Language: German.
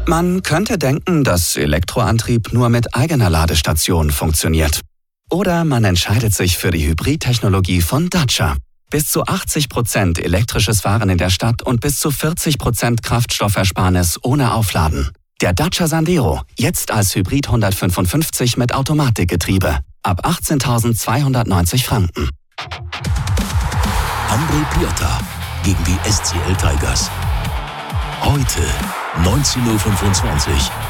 Man könnte denken, dass Elektroantrieb nur mit eigener Ladestation funktioniert. Oder man entscheidet sich für die Hybridtechnologie von Dacia. Bis zu 80% elektrisches Fahren in der Stadt und bis zu 40% Kraftstoffersparnis ohne Aufladen. Der Dacia Sandero, jetzt als Hybrid 155 mit Automatikgetriebe. Ab 18.290 Franken. Hambre Piotta gegen die SCL Tigers. Heute 19:25 Uhr